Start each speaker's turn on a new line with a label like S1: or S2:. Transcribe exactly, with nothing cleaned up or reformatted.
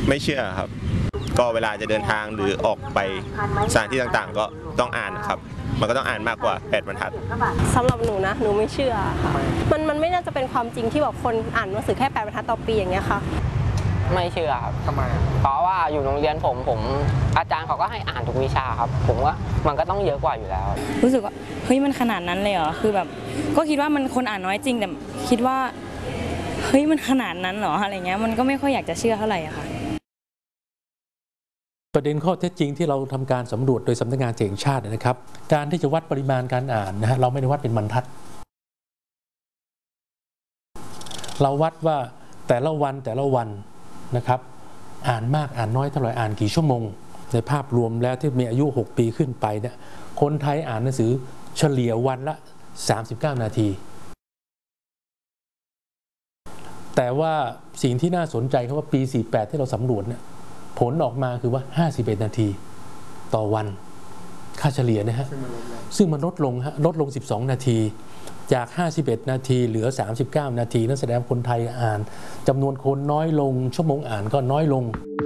S1: ไม่เชื่อครับก็เวลาจะเดินทางหรือออกไปสถานที่ต่างๆก็ต้องอ่านครับมันก็ต้องอ่านมากกว่าแปดบรรทัด
S2: สำหรับหนูนะหนูไม่เชื่อค่ะมันมันไม่น่าจะเป็นความจริงที่แบบคนอ่านหนังสือแค่แปดบรรทัดต่อปีอย่างเงี้ยค่ะ
S3: ไม่เชื่อครับ
S4: ทำไม
S3: เพราะว่าอยู่โรงเรียนผมผมอาจารย์เขาก็ให้อ่านทุกวิชาครับผมว่ามันก็ต้องเยอะกว่าอยู่แล้ว
S5: รู้สึกว่าเฮ้ยมันขนาดนั้นเลยเหรอคือแบบก็คิดว่ามันคนอ่านน้อยจริงแต่คิดว่าเฮ้ยมันขนาดนั้นเหรออะไรเงี้ยมันก็ไม่ค่อยอยากจะเชื่อเท่าไหร่อะค่ะ
S6: ประเด็นข้อเท็จจริงที่เราทำการสำรวจโดยสำนักงานแห่งชาตินะครับการที่จะวัดปริมาณการอ่านนะฮะเราไม่ได้วัดเป็นบรรทัดเราวัดว่าแต่ละวันแต่ละวันนะครับอ่านมากอ่านน้อยเท่าไหร่อ่านกี่ชั่วโมงในภาพรวมแล้วที่มีอายุหกปีขึ้นไปเนี่ยคนไทยอ่านหนังสือเฉลี่ยวันละสามสิบเก้านาทีแต่ว่าสิ่งที่น่าสนใจคือว่าปีสี่สิบแปดที่เราสำรวจเนี่ยผลออกมาคือว่าห้าสิบเอ็ดนาทีต่อวันค่าเฉลี่ยนะฮะซึ่งมันลดลงฮะลดลงสิบสองนาทีจากห้าสิบเอ็ดนาทีเหลือสามสิบเก้านาทีนั่นแสดงคนไทยอ่านจำนวนคนน้อยลงชั่วโมงอ่านก็น้อยลง